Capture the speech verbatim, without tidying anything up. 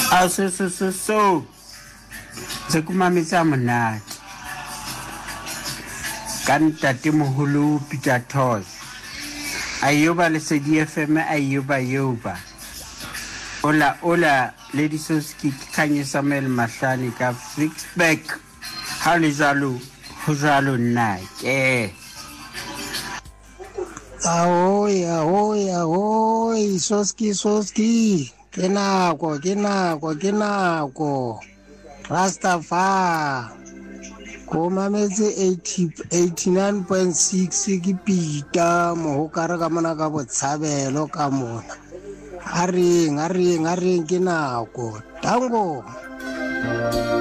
a so so so so se kumametsa monate ka ntate moholo Peter Tosh ayoba le Sedi F M ayoba yoba ola ola Lady Soski Kanye Samuel Mahlani ka Fixback ha le jalo ho jalo nna ke Ahoy, ahoy, ahoy, Soski, Soski, ke nako, ke nako, ke nako, Rastafari, ko mametse eighty-nine point six ke pita mo ka re ka mona ka botshabelo ka mona, a reng, a reng, a reng ke nako, tango.